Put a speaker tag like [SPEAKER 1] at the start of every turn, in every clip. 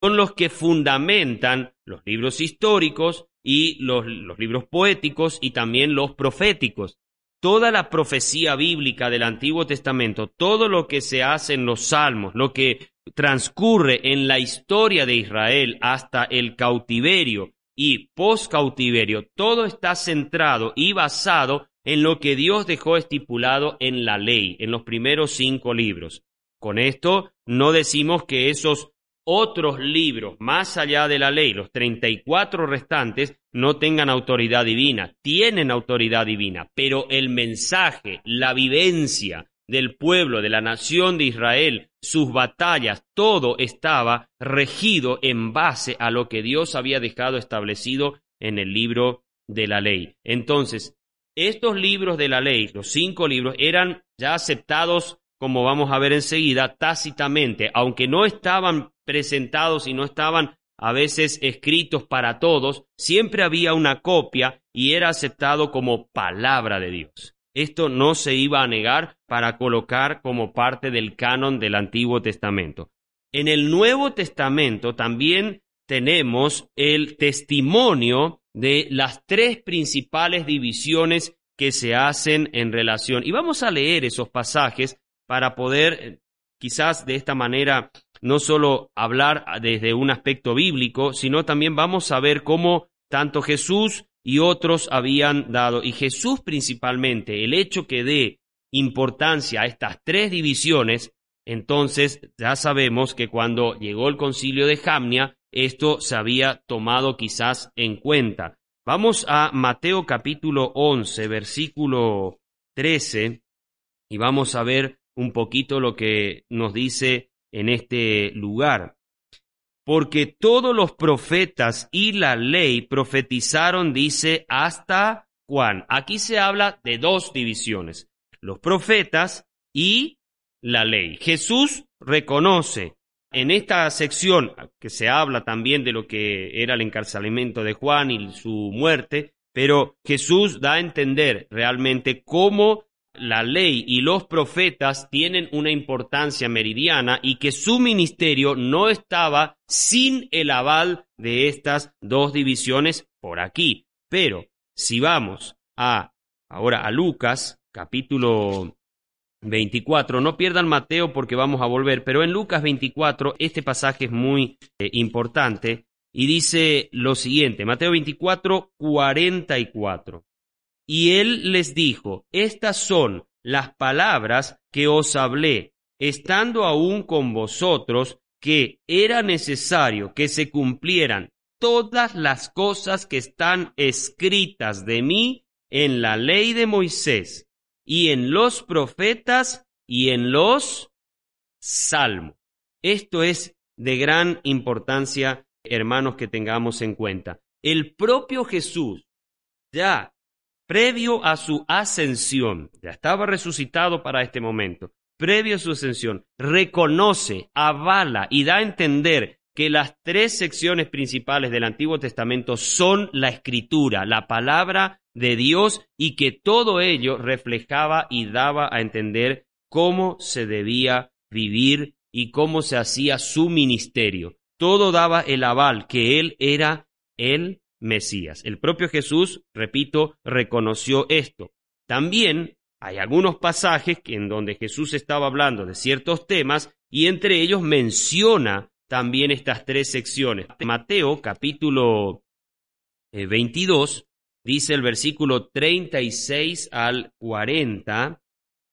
[SPEAKER 1] son los que fundamentan los libros históricos y los libros poéticos y también los proféticos. Toda la profecía bíblica del Antiguo Testamento, todo lo que se hace en los Salmos, lo que transcurre en la historia de Israel hasta el cautiverio y post-cautiverio, todo está centrado y basado en lo que Dios dejó estipulado en la ley, en los primeros 5 libros. Con esto no decimos que esos otros libros, más allá de la ley, los 34 restantes, no tengan autoridad divina. Tienen autoridad divina, pero el mensaje, la vivencia del pueblo, de la nación de Israel, sus batallas, todo estaba regido en base a lo que Dios había dejado establecido en el libro de la ley. Entonces, estos libros de la ley, los 5 libros, eran ya aceptados, como vamos a ver enseguida, tácitamente, aunque no estaban presentados y no estaban a veces escritos para todos, siempre había una copia y era aceptado como palabra de Dios. Esto no se iba a negar para colocar como parte del canon del Antiguo Testamento. En el Nuevo Testamento también tenemos el testimonio de las 3 principales divisiones que se hacen en relación. Y vamos a leer esos pasajes para poder, quizás de esta manera, no solo hablar desde un aspecto bíblico, sino también vamos a ver cómo tanto Jesús y otros habían dado, y Jesús principalmente, el hecho que dé importancia a estas 3 divisiones, entonces ya sabemos que cuando llegó el concilio de Jamnia, esto se había tomado quizás en cuenta. Vamos a Mateo capítulo 11, versículo 13, y vamos a ver un poquito lo que nos dice en este lugar. Porque todos los profetas y la ley profetizaron, dice, hasta Juan. Aquí se habla de 2 divisiones, los profetas y la ley. Jesús reconoce en esta sección, que se habla también de lo que era el encarcelamiento de Juan y su muerte, pero Jesús da a entender realmente cómo la ley y los profetas tienen una importancia meridiana y que su ministerio no estaba sin el aval de estas 2 divisiones por aquí. Pero si vamos ahora a Lucas, capítulo 24, no pierdan Mateo porque vamos a volver, pero en Lucas 24 este pasaje es muy importante y dice lo siguiente, Mateo 24, 44. Y él les dijo, estas son las palabras que os hablé, estando aún con vosotros, que era necesario que se cumplieran todas las cosas que están escritas de mí en la ley de Moisés, y en los profetas, y en los salmos. Esto es de gran importancia, hermanos, que tengamos en cuenta. El propio Jesús, ya previo a su ascensión, ya estaba resucitado para este momento, previo a su ascensión, reconoce, avala y da a entender que las 3 secciones principales del Antiguo Testamento son la Escritura, la palabra de Dios, y que todo ello reflejaba y daba a entender cómo se debía vivir y cómo se hacía su ministerio. Todo daba el aval que Él era el Mesías. El propio Jesús, repito, reconoció esto. También hay algunos pasajes en donde Jesús estaba hablando de ciertos temas y entre ellos menciona también estas 3 secciones. Mateo capítulo 22 dice el versículo 36 al 40.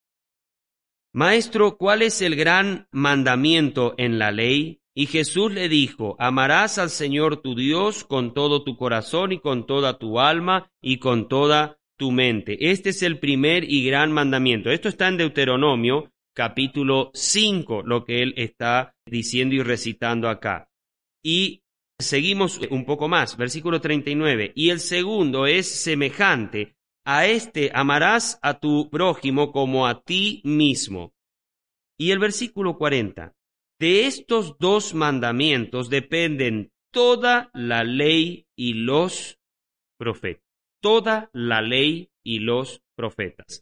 [SPEAKER 1] Maestro, ¿cuál es el gran mandamiento en la ley? Y Jesús le dijo, amarás al Señor tu Dios con todo tu corazón y con toda tu alma y con toda tu mente. Este es el primer y gran mandamiento. Esto está en Deuteronomio capítulo 5, lo que él está diciendo y recitando acá. Y seguimos un poco más, versículo 39. Y el segundo es semejante. A este amarás a tu prójimo como a ti mismo. Y el versículo 40. De estos 2 mandamientos dependen toda la ley y los profetas. Toda la ley y los profetas.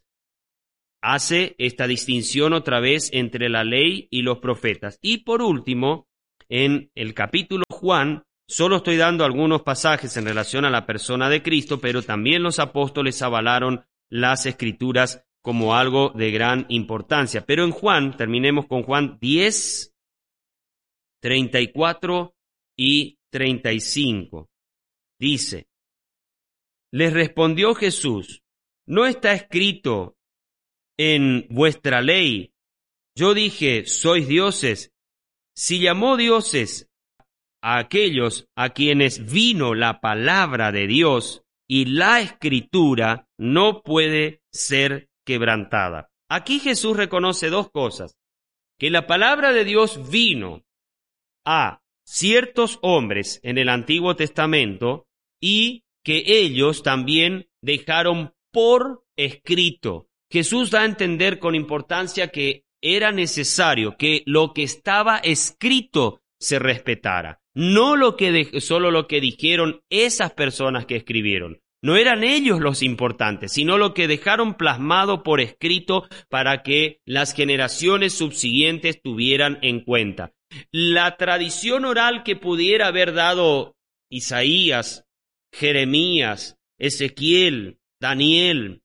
[SPEAKER 1] Hace esta distinción otra vez entre la ley y los profetas. Y por último, en el capítulo Juan, solo estoy dando algunos pasajes en relación a la persona de Cristo, pero también los apóstoles avalaron las Escrituras como algo de gran importancia. Pero en Juan, terminemos con Juan 10, 34 y 35. Dice: les respondió Jesús: ¿no está escrito en vuestra ley? Yo dije, sois dioses. Si llamó dioses a aquellos a quienes vino la palabra de Dios, y la Escritura no puede ser quebrantada. Aquí Jesús reconoce dos cosas: que la palabra de Dios vino a ciertos hombres en el Antiguo Testamento y que ellos también dejaron por escrito. Jesús da a entender con importancia que era necesario que lo que estaba escrito se respetara, no solo lo que dijeron esas personas que escribieron. No eran ellos los importantes, sino lo que dejaron plasmado por escrito para que las generaciones subsiguientes tuvieran en cuenta. La tradición oral que pudiera haber dado Isaías, Jeremías, Ezequiel, Daniel,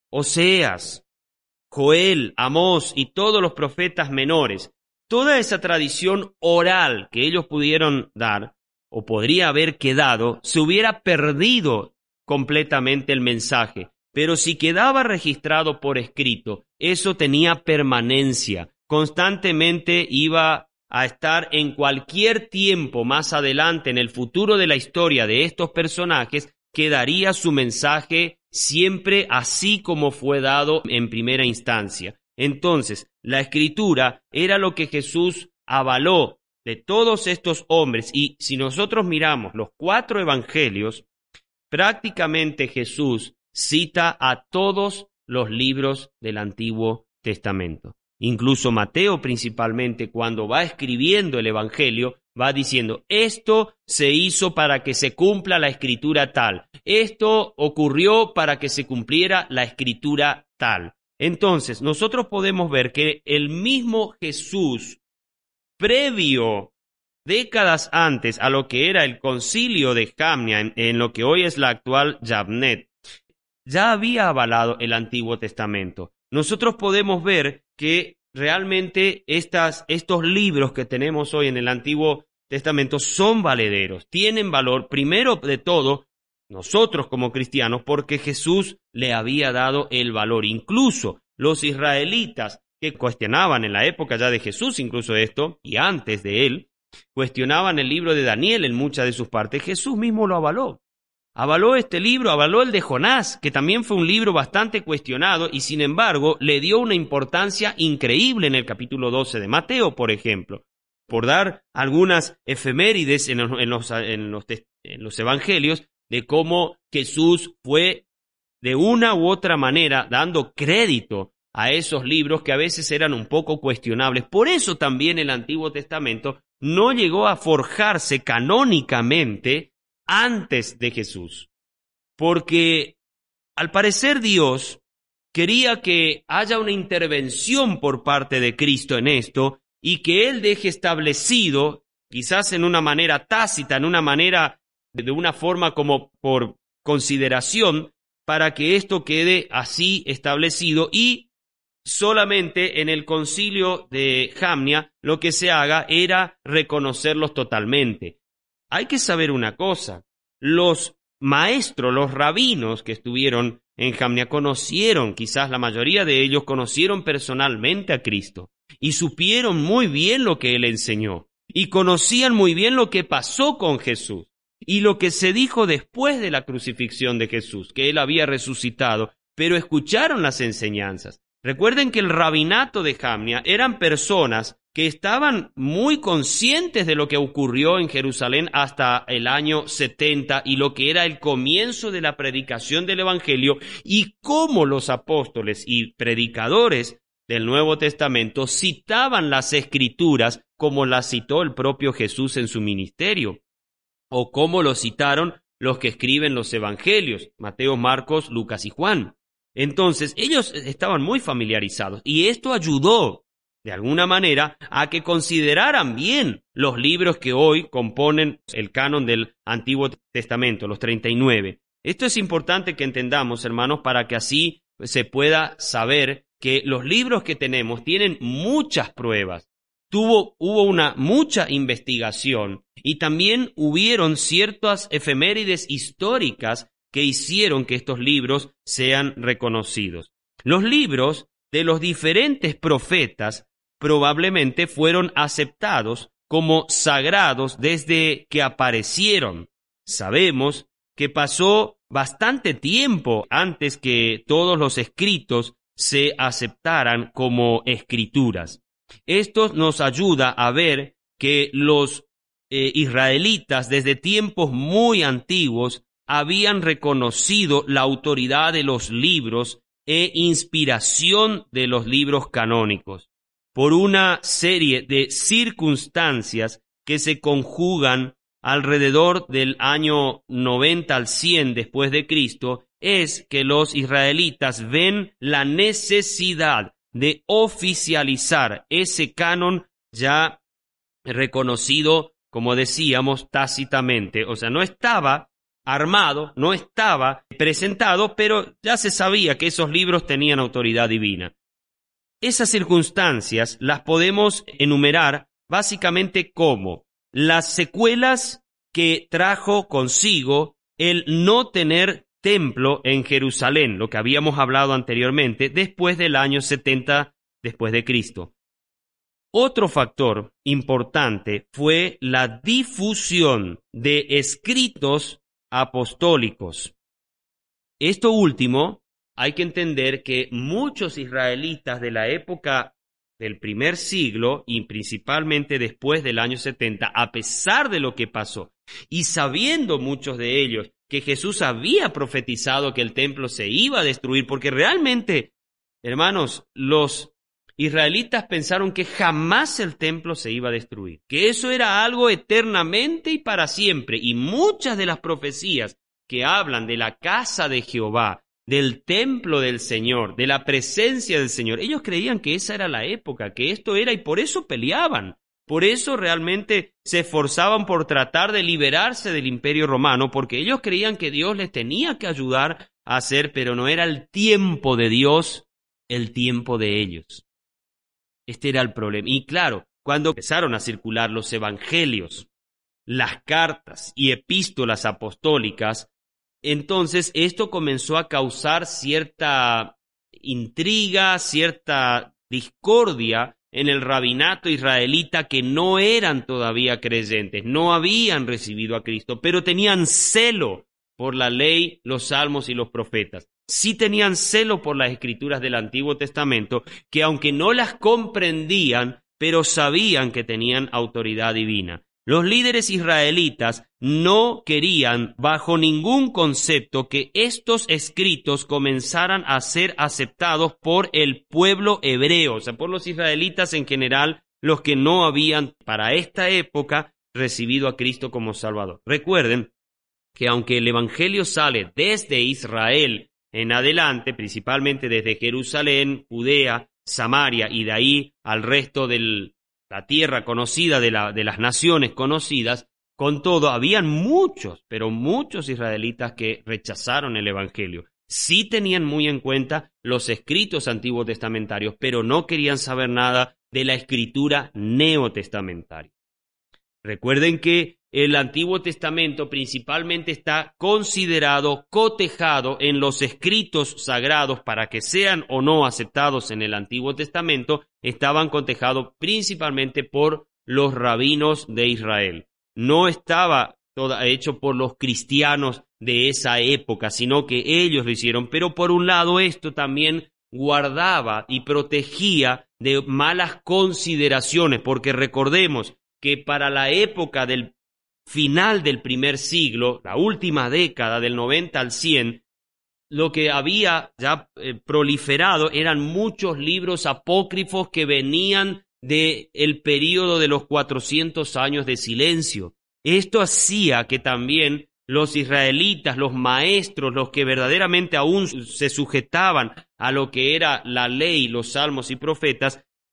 [SPEAKER 1] Oseas, Joel, Amós y todos los profetas menores, toda esa tradición oral que ellos pudieron dar, o podría haber quedado, se hubiera perdido completamente el mensaje. Pero si quedaba registrado por escrito, eso tenía permanencia, constantemente iba a estar en cualquier tiempo más adelante, en el futuro de la historia de estos personajes, quedaría su mensaje siempre así como fue dado en primera instancia. Entonces, la Escritura era lo que Jesús avaló de todos estos hombres, y si nosotros miramos los 4 evangelios, prácticamente Jesús cita a todos los libros del Antiguo Testamento. Incluso Mateo, principalmente, cuando va escribiendo el Evangelio, va diciendo: esto se hizo para que se cumpla la Escritura tal, esto ocurrió para que se cumpliera la Escritura tal. Entonces, nosotros podemos ver que el mismo Jesús, previo, décadas antes a lo que era el concilio de Jamnia, en lo que hoy es la actual Yavnet, ya había avalado el Antiguo Testamento. Nosotros podemos ver que realmente estos libros que tenemos hoy en el Antiguo Testamento son valederos, tienen valor, primero de todo, nosotros como cristianos, porque Jesús le había dado el valor. Incluso los israelitas que cuestionaban en la época ya de Jesús, incluso esto, y antes de él, cuestionaban el libro de Daniel en muchas de sus partes. Jesús mismo lo avaló. Avaló este libro, avaló el de Jonás, que también fue un libro bastante cuestionado, y sin embargo le dio una importancia increíble en el capítulo 12 de Mateo, por ejemplo. Por dar algunas efemérides en los evangelios de cómo Jesús fue de una u otra manera dando crédito a esos libros que a veces eran un poco cuestionables. Por eso también el Antiguo Testamento no llegó a forjarse canónicamente antes de Jesús, porque al parecer Dios quería que haya una intervención por parte de Cristo en esto y que Él deje establecido, quizás en una manera tácita, en una manera, de una forma como por consideración, para que esto quede así establecido, y solamente en el concilio de Jamnia lo que se haga era reconocerlos totalmente. Hay que saber una cosa: los maestros, los rabinos que estuvieron en Jamnia conocieron, quizás la mayoría de ellos conocieron personalmente a Cristo y supieron muy bien lo que Él enseñó y conocían muy bien lo que pasó con Jesús y lo que se dijo después de la crucifixión de Jesús, que Él había resucitado, pero escucharon las enseñanzas. Recuerden que el rabinato de Jamnia eran personas que estaban muy conscientes de lo que ocurrió en Jerusalén hasta el año 70 y lo que era el comienzo de la predicación del Evangelio, y cómo los apóstoles y predicadores del Nuevo Testamento citaban las Escrituras como las citó el propio Jesús en su ministerio, o como lo citaron los que escriben los Evangelios, Mateo, Marcos, Lucas y Juan. Entonces, ellos estaban muy familiarizados y esto ayudó de alguna manera, a que consideraran bien los libros que hoy componen el canon del Antiguo Testamento, los 39. Esto es importante que entendamos, hermanos, para que así se pueda saber que los libros que tenemos tienen muchas pruebas. Hubo mucha investigación y también hubieron ciertas efemérides históricas que hicieron que estos libros sean reconocidos. Los libros de los diferentes profetas probablemente fueron aceptados como sagrados desde que aparecieron. Sabemos que pasó bastante tiempo antes que todos los escritos se aceptaran como escrituras. Esto nos ayuda a ver que los israelitas desde tiempos muy antiguos habían reconocido la autoridad de los libros e inspiración de los libros canónicos por una serie de circunstancias que se conjugan alrededor del año 90 al 100 después de Cristo, es que los israelitas ven la necesidad de oficializar ese canon ya reconocido, como decíamos, tácitamente. O sea, no estaba armado, no estaba presentado, pero ya se sabía que esos libros tenían autoridad divina. Esas circunstancias las podemos enumerar básicamente como las secuelas que trajo consigo el no tener templo en Jerusalén, lo que habíamos hablado anteriormente, después del año 70 después de Cristo. Otro factor importante fue la difusión de escritos apostólicos. Esto último, hay que entender que muchos israelitas de la época del primer siglo, y principalmente después del año 70, a pesar de lo que pasó, y sabiendo muchos de ellos que Jesús había profetizado que el templo se iba a destruir, porque realmente, hermanos, los israelitas pensaron que jamás el templo se iba a destruir, que eso era algo eternamente y para siempre, y muchas de las profecías que hablan de la casa de Jehová, del templo del Señor, de la presencia del Señor, ellos creían que esa era la época, que esto era, y por eso peleaban. Por eso realmente se esforzaban por tratar de liberarse del Imperio Romano, porque ellos creían que Dios les tenía que ayudar a hacer, pero no era el tiempo de Dios, el tiempo de ellos. Este era el problema. Y claro, cuando empezaron a circular los evangelios, las cartas y epístolas apostólicas, entonces esto comenzó a causar cierta intriga, cierta discordia en el rabinato israelita, que no eran todavía creyentes, no habían recibido a Cristo, pero tenían celo por la ley, los salmos y los profetas. Sí tenían celo por las escrituras del Antiguo Testamento, que aunque no las comprendían, pero sabían que tenían autoridad divina. Los líderes israelitas no querían bajo ningún concepto que estos escritos comenzaran a ser aceptados por el pueblo hebreo, o sea, por los israelitas en general, los que no habían para esta época recibido a Cristo como Salvador. Recuerden que aunque el evangelio sale desde Israel en adelante, principalmente desde Jerusalén, Judea, Samaria y de ahí al resto de la tierra conocida, de las naciones conocidas, con todo, habían muchos, pero muchos israelitas que rechazaron el evangelio. Sí tenían muy en cuenta los escritos antiguos testamentarios, pero no querían saber nada de la escritura neotestamentaria. Recuerden que el Antiguo Testamento principalmente está considerado, cotejado en los escritos sagrados para que sean o no aceptados en el Antiguo Testamento, estaban cotejados principalmente por los rabinos de Israel. No estaba hecho por los cristianos de esa época, sino que ellos lo hicieron. Pero por un lado esto también guardaba y protegía de malas consideraciones, porque recordemos que para la época del final del primer siglo, la última década del 90 al 100, lo que había ya proliferado eran muchos libros apócrifos que venían del período de los 400 años de silencio. Esto hacía que también los israelitas, los maestros, los que verdaderamente aún se sujetaban a lo que era la ley, los salmos y profetas,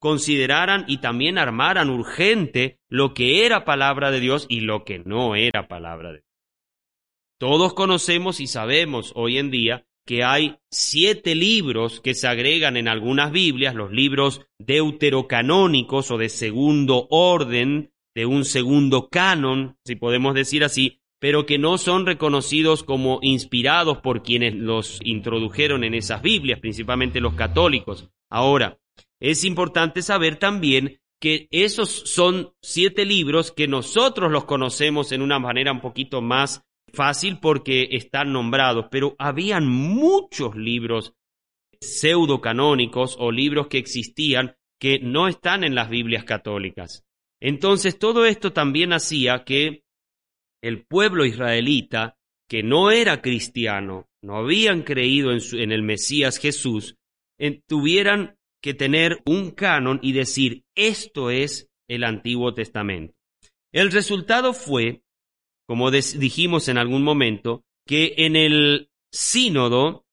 [SPEAKER 1] consideraran y también armaran urgente lo que era palabra de Dios y lo que no era palabra de Dios. Todos conocemos y sabemos hoy en día que hay 7 libros que se agregan en algunas Biblias, los libros deuterocanónicos o de segundo orden, de un segundo canon, si podemos decir así, pero que no son reconocidos como inspirados por quienes los introdujeron en esas Biblias, principalmente los católicos. Ahora, es importante saber también que esos son 7 libros que nosotros los conocemos en una manera un poquito más fácil porque están nombrados, pero habían muchos libros pseudocanónicos o libros que existían que no están en las Biblias católicas. Entonces, todo esto también hacía que el pueblo israelita, que no era cristiano, no habían creído en el Mesías Jesús, tuvieran que tener un canon y decir, esto es el Antiguo Testamento. El resultado fue, como dijimos en algún momento, que en el sínodo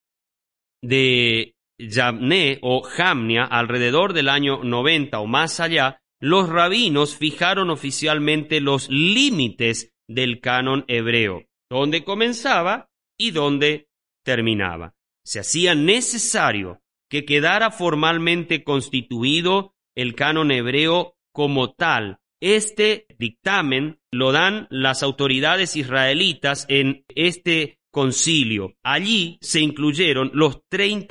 [SPEAKER 1] de Yavne o Jamnia, alrededor del año 90 o más allá, los rabinos fijaron oficialmente los límites del canon hebreo, dónde comenzaba y dónde terminaba. Se hacía necesario que quedara formalmente constituido el canon hebreo como tal. Este dictamen lo dan las autoridades israelitas en este concilio. Allí se incluyeron los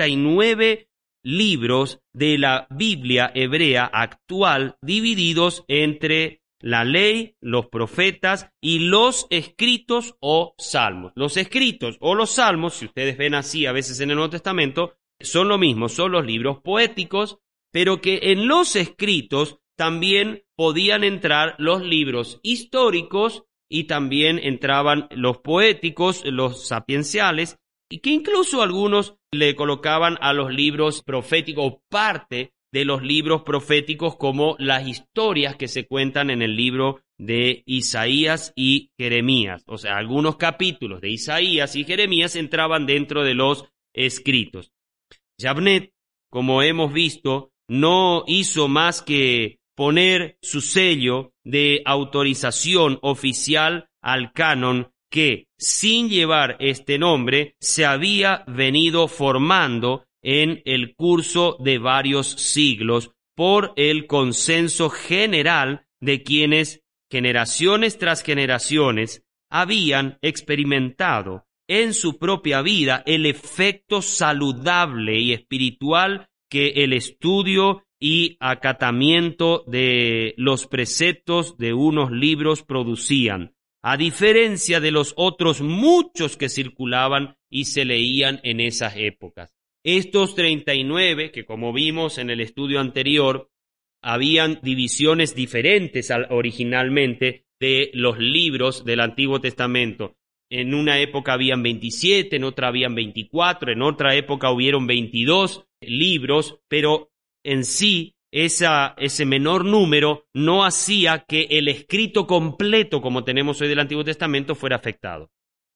[SPEAKER 1] 39 libros de la Biblia hebrea actual, divididos entre la ley, los profetas y los escritos o salmos. Los escritos o los salmos, si ustedes ven así a veces en el Nuevo Testamento, son lo mismo, son los libros poéticos, pero que en los escritos también podían entrar los libros históricos y también entraban los poéticos, los sapienciales, y que incluso algunos le colocaban a los libros proféticos o parte de los libros proféticos como las historias que se cuentan en el libro de Isaías y Jeremías. O sea, algunos capítulos de Isaías y Jeremías entraban dentro de los escritos. Yavne, como hemos visto, no hizo más que poner su sello de autorización oficial al canon que, sin llevar este nombre, se había venido formando en el curso de varios siglos por el consenso general de quienes, generaciones tras generaciones, habían experimentado en su propia vida el efecto saludable y espiritual que el estudio y acatamiento de los preceptos de unos libros producían, a diferencia de los otros muchos que circulaban y se leían en esas épocas. Estos 39, que como vimos en el estudio anterior, habían divisiones diferentes originalmente de los libros del Antiguo Testamento. En una época habían 27, en otra habían 24, en otra época hubieron 22 libros, pero en sí ese menor número no hacía que el escrito completo, como tenemos hoy del Antiguo Testamento, fuera afectado.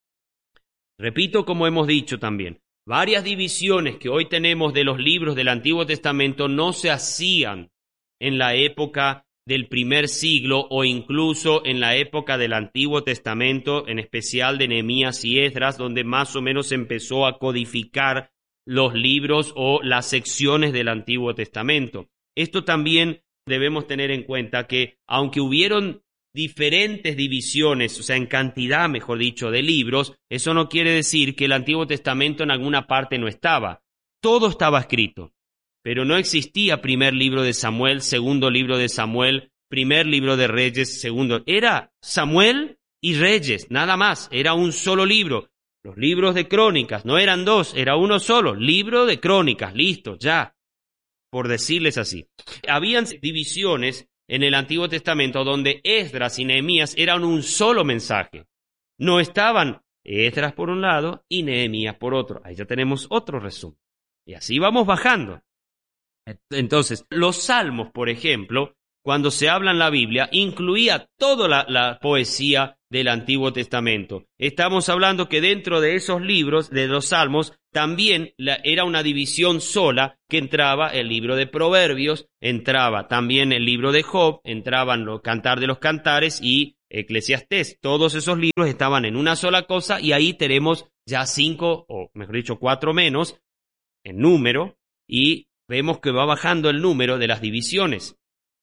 [SPEAKER 1] Repito, como hemos dicho también, varias divisiones que hoy tenemos de los libros del Antiguo Testamento no se hacían en la época del primer siglo o incluso en la época del Antiguo Testamento, en especial de Nehemías y Esdras, donde más o menos se empezó a codificar los libros o las secciones del Antiguo Testamento. Esto también debemos tener en cuenta que aunque hubieron diferentes divisiones, o sea, en cantidad, mejor dicho, de libros, eso no quiere decir que el Antiguo Testamento en alguna parte no estaba. Todo estaba escrito, pero no existía primer libro de Samuel, segundo libro de Samuel, primer libro de Reyes, segundo. Era Samuel y Reyes, nada más, era un solo libro. Los libros de crónicas no eran dos, era uno solo, libro de crónicas, listo, ya, por decirles así. Habían divisiones en el Antiguo Testamento donde Esdras y Nehemías eran un solo mensaje. No estaban Esdras por un lado y Nehemías por otro. Ahí ya tenemos otro resumen. Y así vamos bajando. Entonces, los salmos, por ejemplo, cuando se habla en la Biblia, incluía toda la poesía del Antiguo Testamento. Estamos hablando que dentro de esos libros, de los Salmos, también era una división sola, que entraba el libro de Proverbios, entraba también el libro de Job, entraban los Cantar de los Cantares y Eclesiastés. Todos esos libros estaban en una sola cosa y ahí tenemos ya 5, o mejor dicho 4 menos, en número, y vemos que va bajando el número de las divisiones.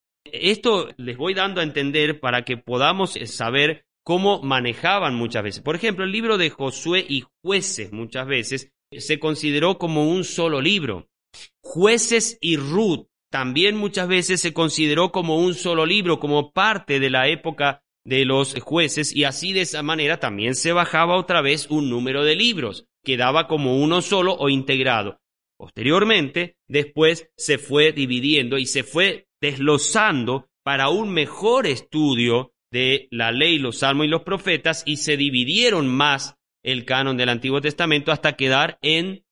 [SPEAKER 1] Esto les voy dando a entender para que podamos saber cómo manejaban muchas veces. Por ejemplo, el libro de Josué y Jueces muchas veces se consideró como un solo libro. Jueces y Ruth también muchas veces se consideró como un solo libro, como parte de la época de los jueces, y así de esa manera también se bajaba otra vez un número de libros, quedaba como uno solo o integrado. Posteriormente, después se fue dividiendo y se fue desglosando para un mejor estudio de la ley, los salmos y los profetas, y se dividieron más el canon del Antiguo Testamento hasta quedar en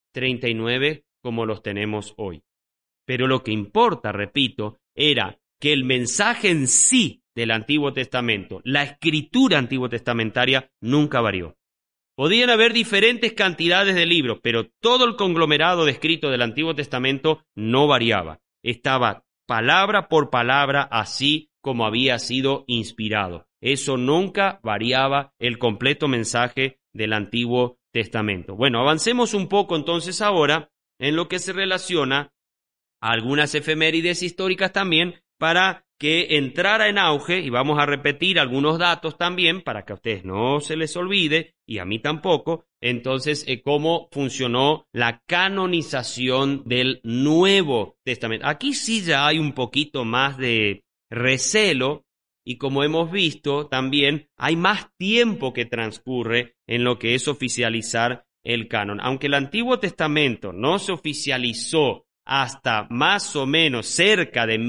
[SPEAKER 1] 39 como los tenemos hoy. Pero lo que importa, repito, era que el mensaje en sí del Antiguo Testamento, la escritura antiguo testamentaria, nunca varió. Podían haber diferentes cantidades de libros, pero todo el conglomerado de escrito del Antiguo Testamento no variaba. Estaba palabra por palabra así como había sido inspirado. Eso nunca variaba el completo mensaje del Antiguo Testamento. Bueno, avancemos un poco entonces ahora en lo que se relaciona a algunas efemérides históricas también para que entrara en auge, y vamos a repetir algunos datos también para que a ustedes no se les olvide, y a mí tampoco, entonces cómo funcionó la canonización del Nuevo Testamento. Aquí sí ya hay un poquito más de recelo, y como hemos visto también hay más tiempo que transcurre en lo que es oficializar el canon. Aunque el Antiguo Testamento no se oficializó hasta más o menos cerca de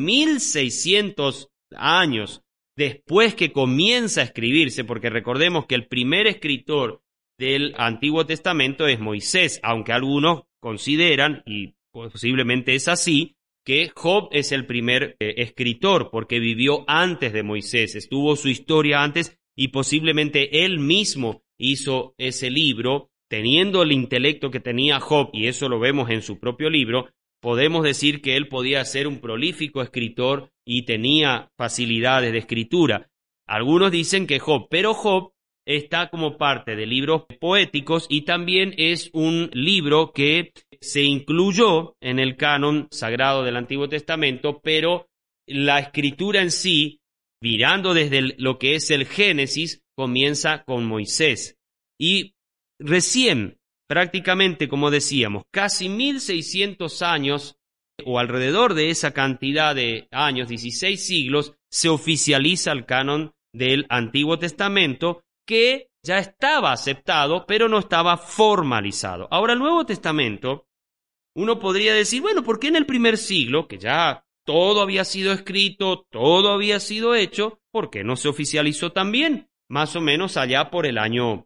[SPEAKER 1] 1600 años después que comienza a escribirse, porque recordemos que el primer escritor del Antiguo Testamento es Moisés, aunque algunos consideran, y posiblemente es así, que Job es el primer escritor, porque vivió antes de Moisés, estuvo su historia antes, y posiblemente él mismo hizo ese libro, teniendo el intelecto que tenía Job, y eso lo vemos en su propio libro. Podemos decir que él podía ser un prolífico escritor y tenía facilidades de escritura. Algunos dicen que Job, pero Job está como parte de libros poéticos y también es un libro que se incluyó en el canon sagrado del Antiguo Testamento, pero la escritura en sí, mirando desde lo que es el Génesis, comienza con Moisés. Y recién, prácticamente, como decíamos, casi 1600 años, o alrededor de esa cantidad de años, 16 siglos, se oficializa el canon del Antiguo Testamento, que ya estaba aceptado, pero no estaba formalizado. Ahora, el Nuevo Testamento, uno podría decir, bueno, ¿por qué en el primer siglo, que ya todo había sido escrito, todo había sido hecho, por qué no se oficializó también? Más o menos allá por el año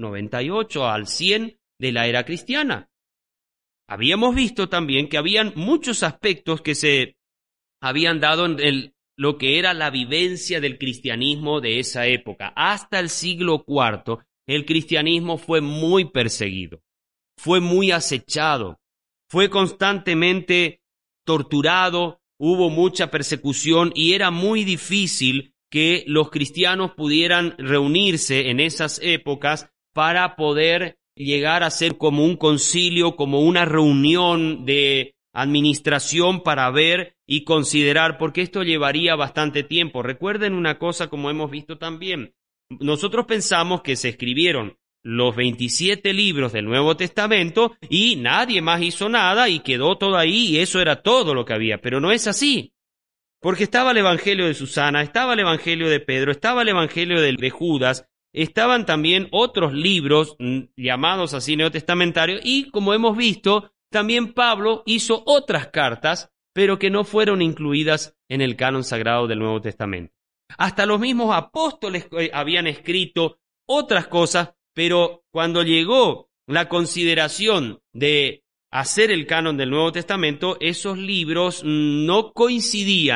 [SPEAKER 1] 98 al 100 de la era cristiana. Habíamos visto también que habían muchos aspectos que se habían dado en lo que era la vivencia del cristianismo de esa época. Hasta el siglo IV, el cristianismo fue muy perseguido, fue muy acechado, fue constantemente torturado, hubo mucha persecución y era muy difícil que los cristianos pudieran reunirse en esas épocas para poder llegar a ser como un concilio, como una reunión de administración para ver y considerar, porque esto llevaría bastante tiempo. Recuerden una cosa, como hemos visto también, nosotros pensamos que se escribieron los 27 libros del Nuevo Testamento y nadie más hizo nada y quedó todo ahí y eso era todo lo que había, pero no es así. Porque estaba el Evangelio de Susana, estaba el Evangelio de Pedro, estaba el Evangelio de Judas, estaban también otros libros llamados así neotestamentarios y, como hemos visto, también Pablo hizo otras cartas, pero que no fueron incluidas en el canon sagrado del Nuevo Testamento. Hasta los mismos apóstoles habían escrito otras cosas, pero cuando llegó la consideración de hacer el canon del Nuevo Testamento, esos libros no coincidían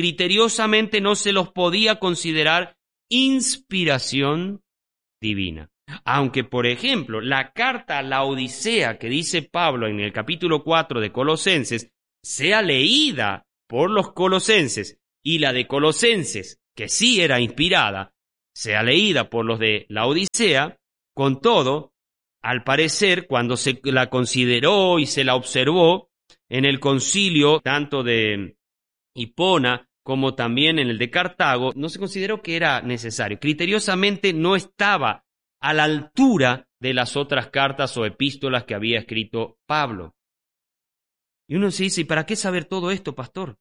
[SPEAKER 1] criteriosamente no se los podía considerar inspiración divina. Aunque, por ejemplo, la carta a la Odisea que dice Pablo en el capítulo 4 de Colosenses sea leída por los colosenses y la de Colosenses, que sí era inspirada, sea leída por los de la Odisea, con todo, al parecer, cuando se la consideró y se la observó en el concilio tanto de Hipona como también en el de Cartago, no se consideró que era necesario. Criteriosamente no estaba a la altura de las otras cartas o epístolas que había escrito Pablo. Y uno se dice, ¿y para qué saber todo esto, pastor?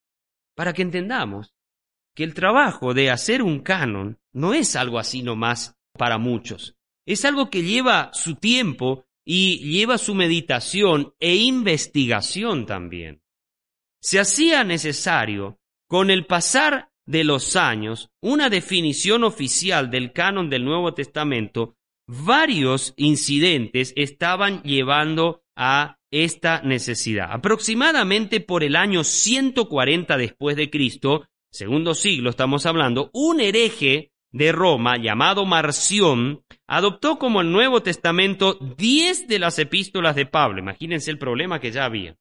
[SPEAKER 1] Para que entendamos que el trabajo de hacer un canon no es algo así nomás para muchos. Es algo que lleva su tiempo y lleva su meditación e investigación también. Se hacía necesario, con el pasar de los años, una definición oficial del canon del Nuevo Testamento. Varios incidentes estaban llevando a esta necesidad. Aproximadamente por el año 140 después de Cristo, segundo siglo estamos hablando, un hereje de Roma llamado Marción adoptó como el Nuevo Testamento 10 de las epístolas de Pablo. Imagínense el problema que ya había.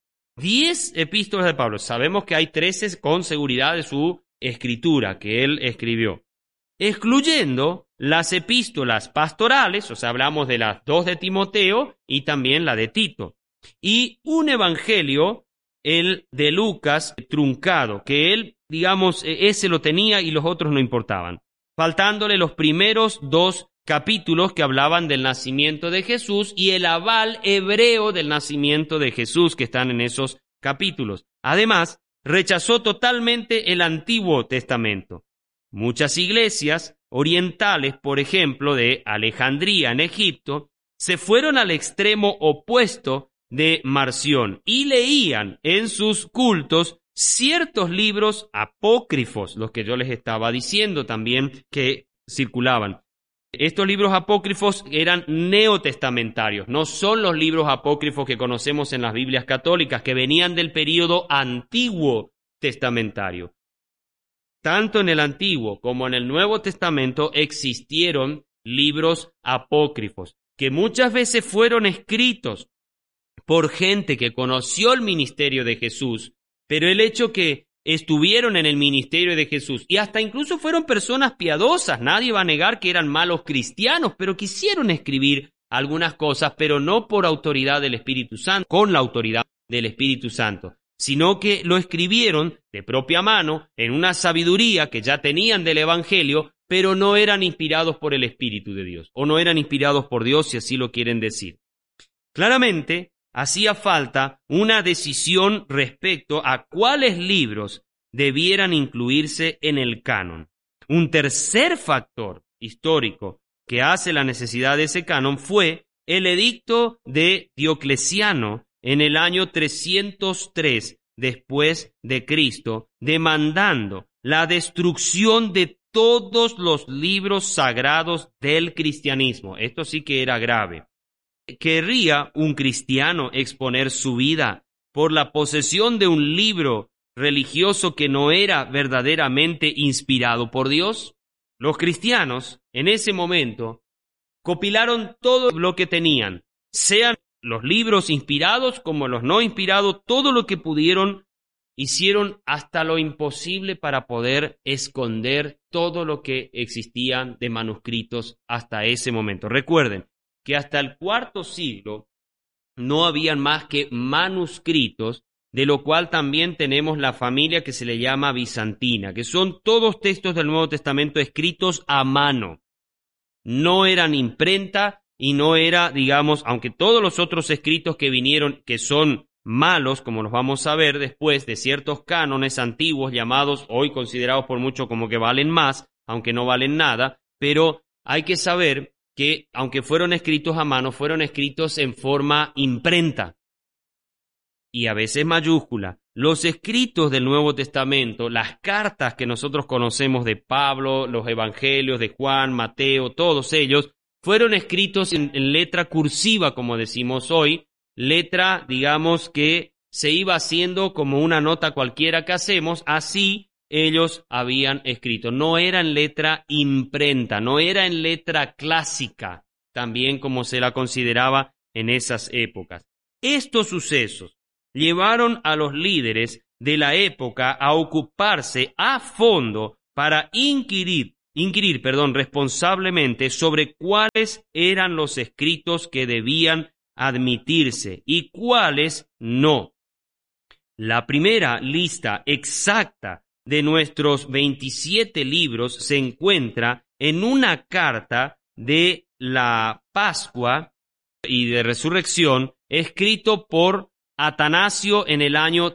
[SPEAKER 1] 10 epístolas de Pablo. Sabemos que hay 13 con seguridad de su escritura que él escribió, excluyendo las epístolas pastorales, o sea, hablamos de las 2 de Timoteo y también la de Tito, y un evangelio, el de Lucas, truncado, que él, digamos, ese lo tenía y los otros no importaban, faltándole los primeros 2 capítulos que hablaban del nacimiento de Jesús y el aval hebreo del nacimiento de Jesús que están en esos capítulos. Además, rechazó totalmente el Antiguo Testamento. Muchas iglesias orientales, por ejemplo, de Alejandría en Egipto, se fueron al extremo opuesto de Marción y leían en sus cultos ciertos libros apócrifos, los que yo les estaba diciendo también que circulaban. Estos libros apócrifos eran neotestamentarios, no son los libros apócrifos que conocemos en las Biblias católicas, que venían del período antiguo testamentario. Tanto en el Antiguo como en el Nuevo Testamento existieron libros apócrifos, que muchas veces fueron escritos por gente que conoció el ministerio de Jesús, pero el hecho que estuvieron en el ministerio de Jesús y hasta incluso fueron personas piadosas, nadie va a negar que eran malos cristianos, pero quisieron escribir algunas cosas, pero no por autoridad del Espíritu Santo, con la autoridad del Espíritu Santo, sino que lo escribieron de propia mano en una sabiduría que ya tenían del Evangelio, pero no eran inspirados por el Espíritu de Dios, o no eran inspirados por Dios, si así lo quieren decir. Claramente, hacía falta una decisión respecto a cuáles libros debieran incluirse en el canon. Un tercer factor histórico que hace la necesidad de ese canon fue el edicto de Diocleciano en el año 303 después de Cristo, demandando la destrucción de todos los libros sagrados del cristianismo. Esto sí que era grave. ¿Querría un cristiano exponer su vida por la posesión de un libro religioso que no era verdaderamente inspirado por Dios? Los cristianos, en ese momento, compilaron todo lo que tenían, sean los libros inspirados como los no inspirados, todo lo que pudieron, hicieron hasta lo imposible para poder esconder todo lo que existían de manuscritos hasta ese momento. Recuerden que hasta el IV siglo no habían más que manuscritos, de lo cual también tenemos la familia que se le llama bizantina, que son todos textos del Nuevo Testamento escritos a mano. No eran imprenta y no era, digamos, aunque todos los otros escritos que vinieron, que son malos, como los vamos a ver después, de ciertos cánones antiguos llamados, hoy considerados por muchos como que valen más, aunque no valen nada, pero hay que saber que, aunque fueron escritos a mano, fueron escritos en forma imprenta y a veces mayúscula. Los escritos del Nuevo Testamento, las cartas que nosotros conocemos de Pablo, los evangelios de Juan, Mateo, todos ellos, fueron escritos en letra cursiva, como decimos hoy, letra, digamos, que se iba haciendo como una nota cualquiera que hacemos, así ellos habían escrito. No era en letra imprenta, no era en letra clásica, también como se la consideraba en esas épocas. Estos sucesos llevaron a los líderes de la época a ocuparse a fondo para inquirir responsablemente sobre cuáles eran los escritos que debían admitirse y cuáles no. La primera lista exacta de nuestros 27 libros se encuentra en una carta de la Pascua y de Resurrección, escrito por Atanasio en el año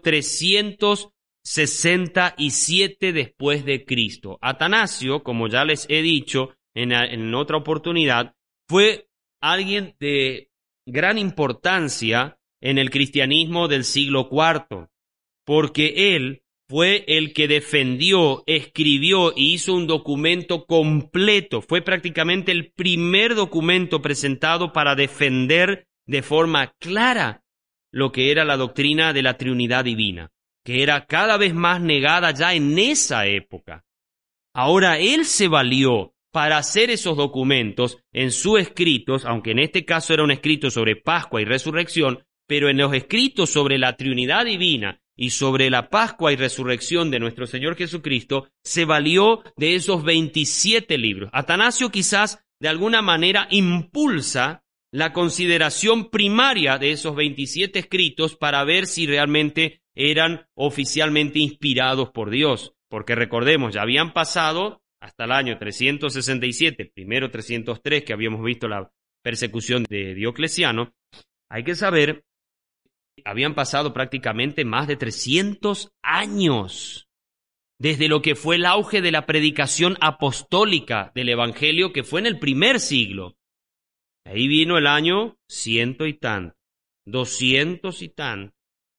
[SPEAKER 1] 367 después de Cristo. Atanasio, como ya les he dicho en otra oportunidad, fue alguien de gran importancia en el cristianismo del siglo IV, porque él fue el que defendió, escribió y hizo un documento completo. Fue prácticamente el primer documento presentado para defender de forma clara lo que era la doctrina de la Trinidad Divina, que era cada vez más negada ya en esa época. Ahora él se valió para hacer esos documentos en sus escritos, aunque en este caso era un escrito sobre Pascua y Resurrección, pero en los escritos sobre la Trinidad Divina y sobre la Pascua y Resurrección de nuestro Señor Jesucristo, se valió de esos 27 libros. Atanasio quizás de alguna manera impulsa la consideración primaria de esos 27 escritos para ver si realmente eran oficialmente inspirados por Dios. Porque recordemos, ya habían pasado hasta el año 367, primero 303, que habíamos visto la persecución de Diocleciano. Hay que saber, habían pasado prácticamente más de 300 años desde lo que fue el auge de la predicación apostólica del Evangelio, que fue en el primer siglo. Ahí vino el año 100 y tanto, 200 y tanto,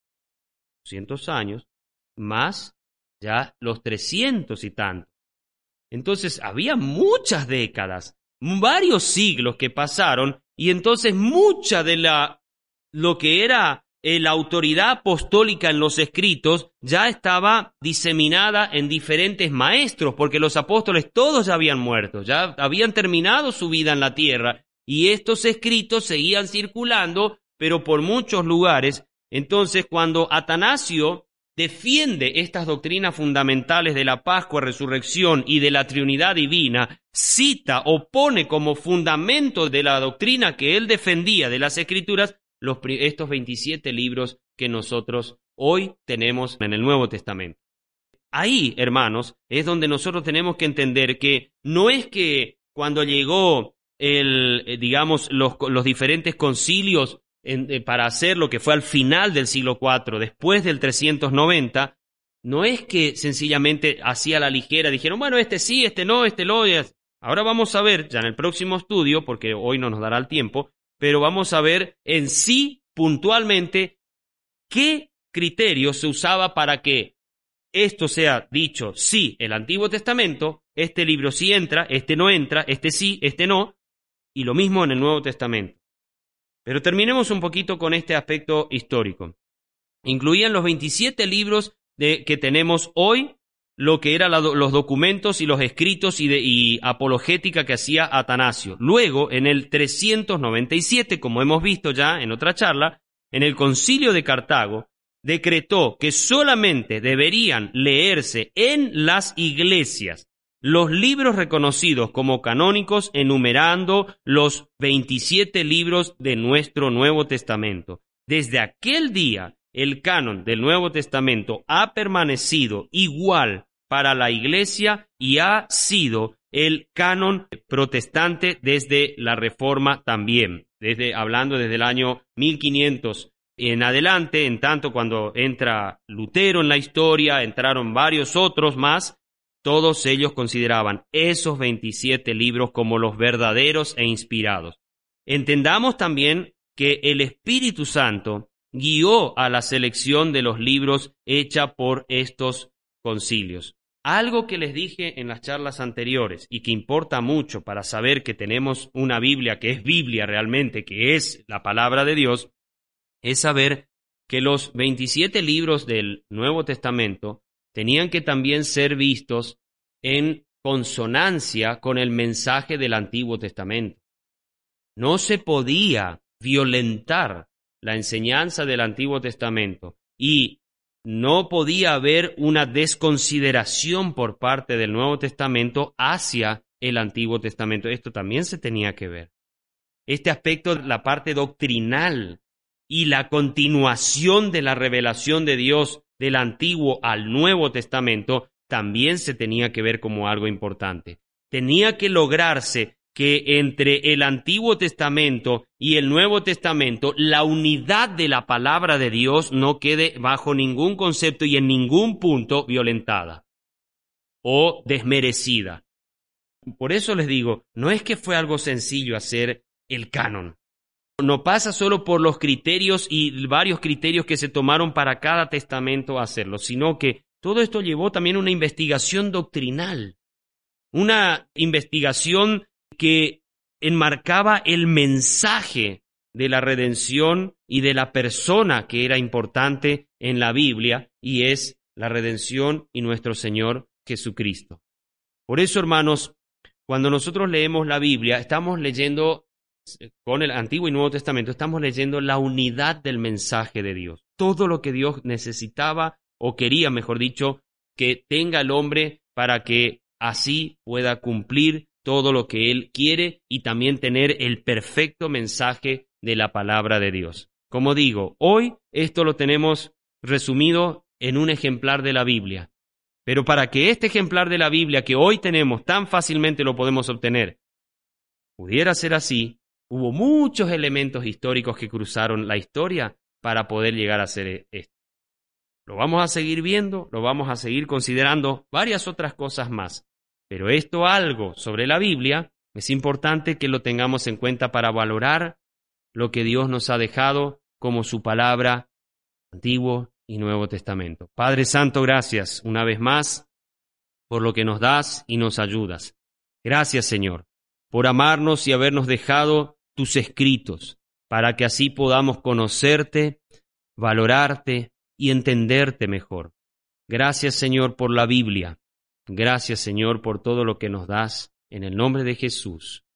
[SPEAKER 1] 200 años, más ya los 300 y tanto. Entonces había muchas décadas, varios siglos que pasaron, y entonces mucha de lo que era la autoridad apostólica en los escritos ya estaba diseminada en diferentes maestros, porque los apóstoles todos ya habían muerto, ya habían terminado su vida en la tierra, y estos escritos seguían circulando, pero por muchos lugares. Entonces, cuando Atanasio defiende estas doctrinas fundamentales de la Pascua, Resurrección y de la Trinidad Divina, cita o pone como fundamento de la doctrina que él defendía de las Escrituras estos 27 libros que nosotros hoy tenemos en el Nuevo Testamento. Ahí, hermanos, es donde nosotros tenemos que entender que no es que cuando llegó los diferentes concilios para hacer lo que fue al final del siglo IV, después del 390, no es que sencillamente hacía la ligera, dijeron, bueno, este sí, este no, este lo. Ahora vamos a ver, ya en el próximo estudio, porque hoy no nos dará el tiempo, pero vamos a ver en sí, puntualmente, qué criterio se usaba para que esto sea dicho, sí, el Antiguo Testamento, este libro sí entra, este no entra, este sí, este no, y lo mismo en el Nuevo Testamento. Pero terminemos un poquito con este aspecto histórico. Incluían los 27 libros que tenemos hoy, lo que eran los documentos y los escritos y apologética que hacía Atanasio. Luego, en el 397, como hemos visto ya en otra charla, en el Concilio de Cartago, decretó que solamente deberían leerse en las iglesias los libros reconocidos como canónicos, enumerando los 27 libros de nuestro Nuevo Testamento. Desde aquel día, el canon del Nuevo Testamento ha permanecido igual para la Iglesia y ha sido el canon protestante desde la Reforma también, hablando desde el año 1500 en adelante, en tanto cuando entra Lutero en la historia, entraron varios otros más. Todos ellos consideraban esos 27 libros como los verdaderos e inspirados. Entendamos también que el Espíritu Santo guió a la selección de los libros hecha por estos concilios. Algo que les dije en las charlas anteriores y que importa mucho para saber que tenemos una Biblia que es Biblia realmente, que es la palabra de Dios, es saber que los 27 libros del Nuevo Testamento tenían que también ser vistos en consonancia con el mensaje del Antiguo Testamento. No se podía violentar la enseñanza del Antiguo Testamento y no podía haber una desconsideración por parte del Nuevo Testamento hacia el Antiguo Testamento. Esto también se tenía que ver. Este aspecto, la parte doctrinal y la continuación de la revelación de Dios del Antiguo al Nuevo Testamento, también se tenía que ver como algo importante. Tenía que lograrse que entre el Antiguo Testamento y el Nuevo Testamento la unidad de la palabra de Dios no quede bajo ningún concepto y en ningún punto violentada o desmerecida. Por eso les digo, no es que fue algo sencillo hacer el canon. No pasa solo por los criterios y varios criterios que se tomaron para cada testamento hacerlo, sino que todo esto llevó también una investigación doctrinal, una investigación que enmarcaba el mensaje de la redención y de la persona que era importante en la Biblia, y es la redención y nuestro Señor Jesucristo. Por eso, hermanos, cuando nosotros leemos la Biblia, estamos leyendo, con el Antiguo y Nuevo Testamento, estamos leyendo la unidad del mensaje de Dios. Todo lo que Dios necesitaba, o quería, mejor dicho, que tenga el hombre para que así pueda cumplir todo lo que Él quiere y también tener el perfecto mensaje de la palabra de Dios. Como digo, hoy esto lo tenemos resumido en un ejemplar de la Biblia. Pero para que este ejemplar de la Biblia que hoy tenemos tan fácilmente lo podemos obtener, pudiera ser así, hubo muchos elementos históricos que cruzaron la historia para poder llegar a ser esto. Lo vamos a seguir viendo, lo vamos a seguir considerando varias otras cosas más. Pero esto algo sobre la Biblia es importante que lo tengamos en cuenta para valorar lo que Dios nos ha dejado como su palabra, Antiguo y Nuevo Testamento. Padre Santo, gracias una vez más por lo que nos das y nos ayudas. Gracias, Señor, por amarnos y habernos dejado tus escritos, para que así podamos conocerte, valorarte y entenderte mejor. Gracias, Señor, por la Biblia. Gracias, Señor, por todo lo que nos das. En el nombre de Jesús.